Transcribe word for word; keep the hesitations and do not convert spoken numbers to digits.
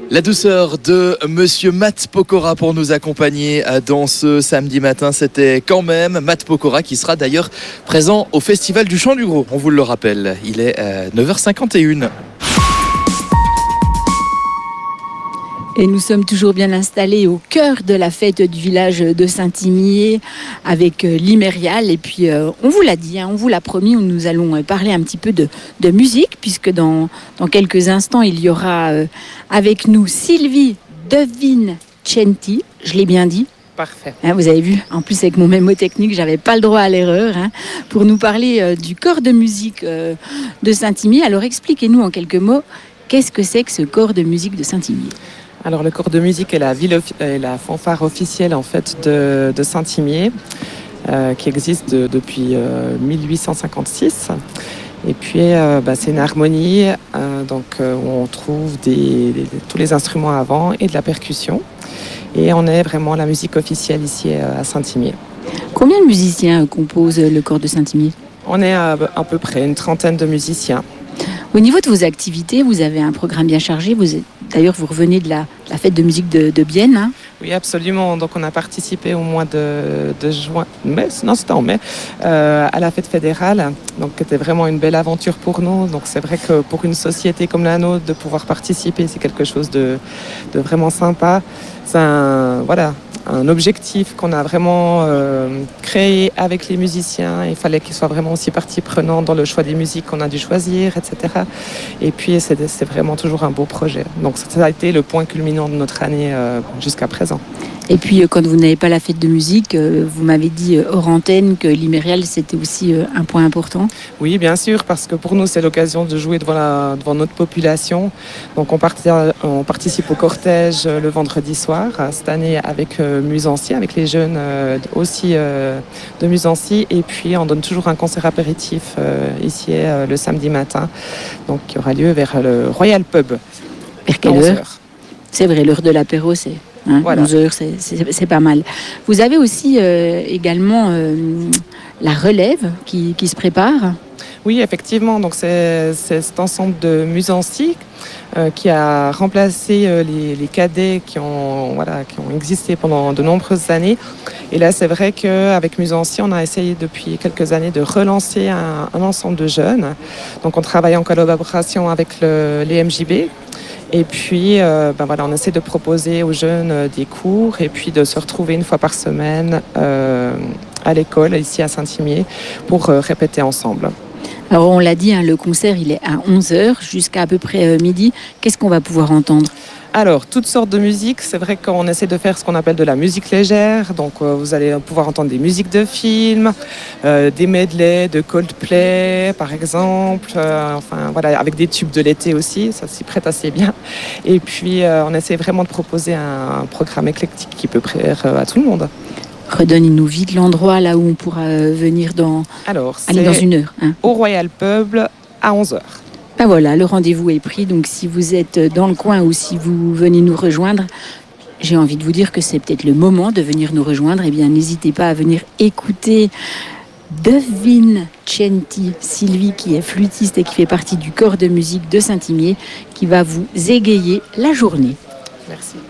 La douceur de Monsieur Matt Pokora pour nous accompagner dans ce samedi matin. C'était quand même Matt Pokora qui sera d'ailleurs présent au Festival du Chant du Gros. On vous le rappelle, il est neuf heures cinquante et une. Et nous sommes toujours bien installés au cœur de la fête du village de Saint-Imier avec l'Imérial. Et puis, euh, on vous l'a dit, hein, on vous l'a promis, nous allons parler un petit peu de, de musique, puisque dans, dans quelques instants, il y aura euh, avec nous Sylvie Devincenti. Je l'ai bien dit. Parfait. Hein, vous avez vu, en plus avec mon mémotechnique, j'avais pas le droit à l'erreur, hein, pour nous parler euh, du corps de musique euh, de Saint-Imier. Alors, expliquez-nous en quelques mots, qu'est-ce que c'est que ce corps de musique de Saint-Imier ? Alors le corps de musique est la, ville, est la fanfare officielle en fait de, de Saint-Imier, euh, qui existe de, depuis euh, mille huit cent cinquante-six. Et puis euh, bah, c'est une harmonie euh, donc, euh, où on trouve des, des, tous les instruments avant et de la percussion. Et on est vraiment la musique officielle ici euh, à Saint-Imier. Combien de musiciens composent le corps de Saint-Imier ? On est à, à peu près une trentaine de musiciens. Au niveau de vos activités, vous avez un programme bien chargé. Vous êtes, d'ailleurs, vous revenez de la, de la fête de musique de, de Bienne. Hein. Oui, absolument. Donc, on a participé au mois de, de juin, mai, non, c'était en mai, euh, à la fête fédérale. Donc, c'était vraiment une belle aventure pour nous. Donc, c'est vrai que pour une société comme la nôtre, de pouvoir participer, c'est quelque chose de, de vraiment sympa. C'est un, voilà, un objectif qu'on a vraiment euh, créé avec les musiciens. Il fallait qu'ils soient vraiment aussi partie prenante dans le choix des musiques qu'on a dû choisir, et cetera. Et puis, c'est, c'est vraiment toujours un beau projet. Donc, ça a été le point culminant de notre année euh, jusqu'à présent. Et puis, quand vous n'avez pas la fête de musique, vous m'avez dit hors antenne que l'Imérial, c'était aussi un point important. Oui, bien sûr, parce que pour nous, c'est l'occasion de jouer devant, la, devant notre population. Donc, on, part, on participe au cortège le vendredi soir, cette année avec euh, Musancy, avec les jeunes euh, aussi euh, de Musancy. Et puis, on donne toujours un concert apéritif euh, ici euh, le samedi matin, donc qui aura lieu vers le Royal Pub. Vers quelle heure ? C'est vrai, l'heure de l'apéro, c'est... Hein, voilà. onze heures, c'est, c'est, c'est pas mal. Vous avez aussi euh, également euh, la relève qui, qui se prépare. Oui, effectivement. Donc c'est, c'est cet ensemble de Musancy euh, qui a remplacé euh, les, les cadets qui ont, voilà, qui ont existé pendant de nombreuses années. Et là, c'est vrai qu'avec Musancy, on a essayé depuis quelques années de relancer un, un ensemble de jeunes. Donc on travaille en collaboration avec le, l'E M J B. Et puis, euh, ben voilà, on essaie de proposer aux jeunes euh, des cours et puis de se retrouver une fois par semaine euh, à l'école, ici à Saint-Imier, pour euh, répéter ensemble. Alors, on l'a dit, hein, le concert, il est à onze heures jusqu'à à peu près euh, midi. Qu'est-ce qu'on va pouvoir entendre ? Alors, toutes sortes de musiques. C'est vrai qu'on essaie de faire ce qu'on appelle de la musique légère. Donc, euh, vous allez pouvoir entendre des musiques de films, euh, des medleys de Coldplay, par exemple. Euh, enfin, voilà, avec des tubes de l'été aussi. Ça s'y prête assez bien. Et puis, euh, on essaie vraiment de proposer un, un programme éclectique qui peut plaire à tout le monde. Redonnez-nous vite l'endroit là où on pourra venir dans, Alors, aller dans une heure. Hein. Au Royal Pub à onze heures. Ben voilà, le rendez-vous est pris. Donc, si vous êtes dans le coin ou si vous venez nous rejoindre, j'ai envie de vous dire que c'est peut-être le moment de venir nous rejoindre. Eh bien, n'hésitez pas à venir écouter Devincenti, Sylvie, qui est flûtiste et qui fait partie du corps de musique de Saint-Imier, qui va vous égayer la journée. Merci.